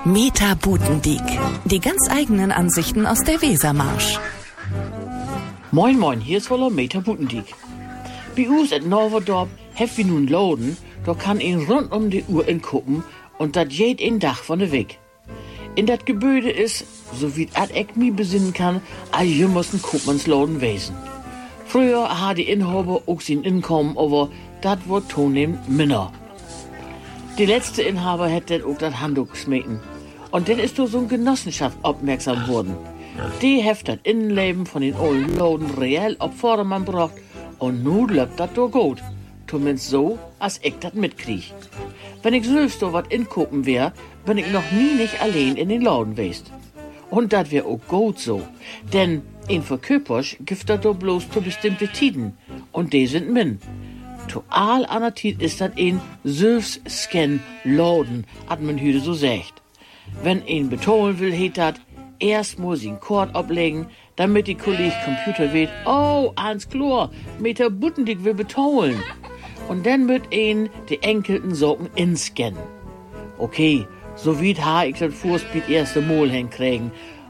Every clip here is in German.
Meta Butendiek. Die ganz eigenen Ansichten aus der Wesermarsch. Moin moin, hier ist voller Meta Butendiek. Bei uns in Noverdorp hef wir nun Loden, da kann ihn rund um die Uhr ingucken und dat jed in Dach von der Weg. In dat Gebäude ist, so wie dat ich mi besinnen kann, a jümmersten Koopmannsloden wesen. Früher ha die Inhaber auch sein Inkommen, aber dat wird zunehmend minner. Die letzte Inhaber hätte auch dat Handtuch geschmeten. Und dann ist durch so eine Genossenschaft aufmerksam worden. Die heft das Innenleben von den alten Loden reell auf Vordermann gebracht und nun läuft das doch gut. Zumindest so, als ich das mitkrieg. Wenn ich selbst so wat ingucken wär, bin ich noch nie nicht allein in den Laden west. Und das wär auch gut so. Denn in Verköpers gibt das doch bloß zu bestimmte Tiden. Und die sind min. Zu all aner Tid ist das ein Selbstscan-Laden, hat man heute so sagt. Wenn ihn betonen will, heet dat, erst muss ihn Kord ablegen, damit die Kolleg Computer weht, oh, ans Chlor, Meta Butendiek will betonen. Und dann wird ihn die enkelten Socken inscannen. Okay, so wie ha ich das Fußbiet erste Mal hinkriegen.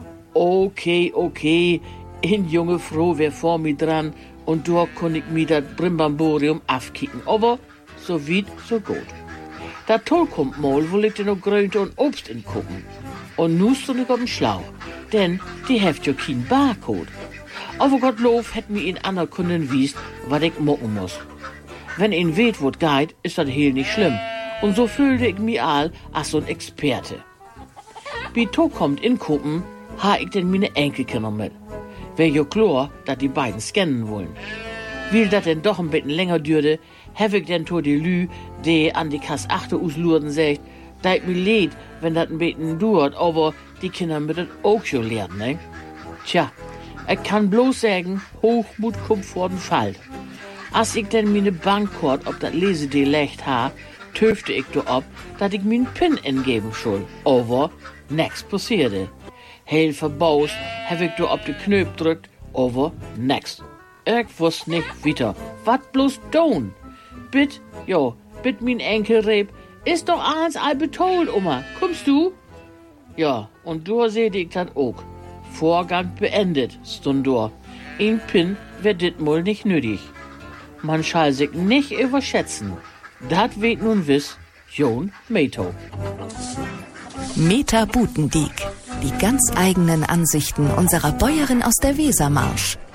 Okay, in junge Frau wär vor mir dran und da kon ich mir dat Brimbamborium afkicken. Aber so weit, so gut. Da Toll kommt mal, wo liegt denn noch Grünte und Obst in gucken. Und nu stund ich auf dem Schlauch, denn die heft ja kein Barcode. Aber Gottlob hätt mir in ander Kunden wiest, wat ich mocken muss. Wenn ihn weht, wot geht, ist das heel nicht schlimm. Und so fühlte ich mich all als so ein Experte. Wie to kommt in Kuppen, ha ich denn meine Enkelkinder mit. Wär jo klar, dat die beiden scannen wollen. Will dat denn doch ein bisschen länger dürde, hef ich denn to die Lü, die an die Kass 8 auslurden sagt, da ich mir leid, wenn dat ein bisschen dauert, aber die Kinder müssen das auch schon lernen, ne? Tja, ich kann bloß sagen, Hochmut kommt vor den Fall. Als ich denn meine Bankkort ob dat Lesedee legt ha, töfte ich do ob, dat ich min PIN ingeben soll. Aber nix passierte. Heel verbaust hef ich do ob de Knöp drückt, aber nix. Ich wusst nicht weiter. Wat bloß tun? Bitt min Enkelreb, ist doch eins all betolt, Oma. Kommst du? Ja, und da seh ich dat auch. Vorgang beendet, stund da. Ein PIN wär dit mal nicht nötig. Man schall sich nicht überschätzen. Dat weht nun wiss, Jon Meto. Meta Butendiek. Die ganz eigenen Ansichten unserer Bäuerin aus der Wesermarsch.